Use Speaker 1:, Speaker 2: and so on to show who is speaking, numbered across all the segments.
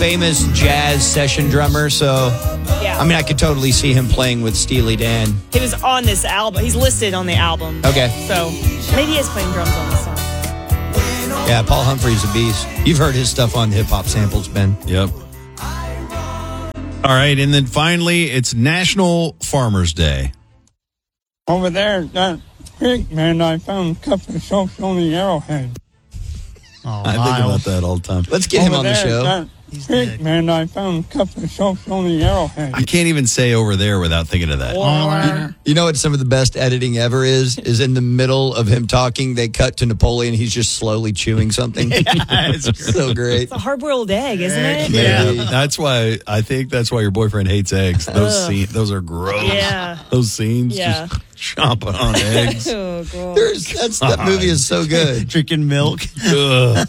Speaker 1: famous jazz session drummer, so
Speaker 2: Yeah.
Speaker 1: I mean, I could totally see him playing with Steely Dan.
Speaker 2: He was on this album. He's listed on the album.
Speaker 1: Okay.
Speaker 2: So maybe he is playing drums on this song.
Speaker 1: Yeah, Paul Humphrey's a beast. You've heard his stuff on Hip Hop Samples, Ben.
Speaker 3: Yep. All right, and then finally, it's National Farmers Day.
Speaker 4: Over there at that creek, man, I found a couple of soaps on the Arrowhead.
Speaker 5: Oh,
Speaker 3: I think about that all the time.
Speaker 1: Let's get him on the show.
Speaker 4: That creek, man, I found a couple of soaps on the Arrowhead.
Speaker 3: I can't even say over there without thinking of that.
Speaker 1: You know what some of the best editing ever is in the middle of him talking, they cut to Napoleon. He's just slowly chewing something. It's so great.
Speaker 2: It's a hard-boiled egg, isn't it?
Speaker 3: Yeah, that's why your boyfriend hates eggs. Those are gross.
Speaker 2: Yeah.
Speaker 3: Those scenes,
Speaker 2: Yeah.
Speaker 3: just chomping on eggs.
Speaker 2: Oh, gross.
Speaker 1: That movie is so good.
Speaker 5: Drinking milk.
Speaker 3: Ugh.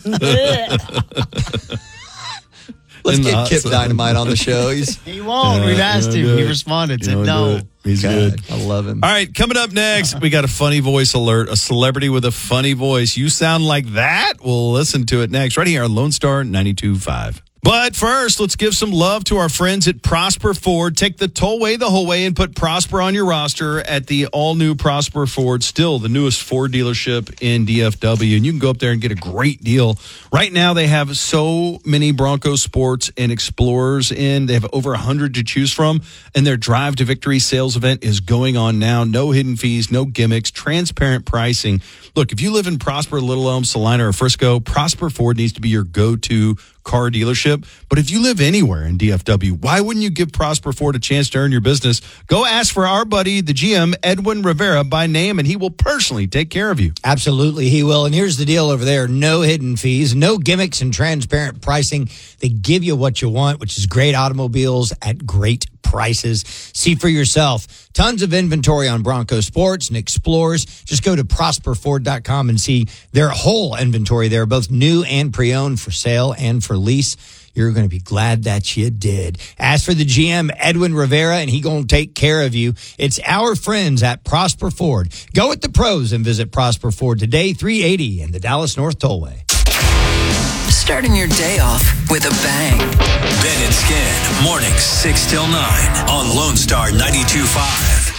Speaker 1: Let's
Speaker 3: In the
Speaker 1: get
Speaker 3: hot
Speaker 1: Kip
Speaker 3: sun.
Speaker 1: Dynamite on the show.
Speaker 5: He won't.
Speaker 3: Yeah,
Speaker 5: We've asked
Speaker 3: you
Speaker 5: him.
Speaker 3: know,
Speaker 5: He
Speaker 3: do it.
Speaker 5: responded.
Speaker 3: You
Speaker 5: Said
Speaker 3: know,
Speaker 5: no.
Speaker 3: do it. He's
Speaker 1: God,
Speaker 3: good.
Speaker 1: I love him.
Speaker 3: All right, coming up next, we got a funny voice alert, a celebrity with a funny voice. You sound like that? We'll listen to it next, right here on Lone Star 92.5. But first, let's give some love to our friends at Prosper Ford. Take the tollway the whole way and put Prosper on your roster at the all-new Prosper Ford, still the newest Ford dealership in DFW. And you can go up there and get a great deal. Right now, they have so many Bronco Sports and Explorers in. They have over 100 to choose from. And their Drive to Victory sales event is going on now. No hidden fees, no gimmicks, transparent pricing. Look, if you live in Prosper, Little Elm, Salina, or Frisco, Prosper Ford needs to be your go-to car dealership. But if you live anywhere in DFW, why wouldn't you give Prosper Ford a chance to earn your business? Go ask for our buddy, the GM, Edwin Rivera, by name, and he will personally take care of you.
Speaker 1: Absolutely, he will. And here's the deal over there. No hidden fees, no gimmicks, and transparent pricing. They give you what you want, which is great automobiles at great prices. See for yourself. Tons of inventory on Bronco Sports and Explorers. Just go to prosperford.com and see their whole inventory there, both new and pre-owned, for sale and for lease. You're going to be glad that you did. As for the GM, Edwin Rivera, and he going to take care of you. It's our friends at Prosper Ford. Go with the pros and visit Prosper Ford today, 380 in the Dallas North Tollway.
Speaker 6: Starting your day off with a bang. Ben and Skin, mornings 6 till 9 on Lone Star 92.5.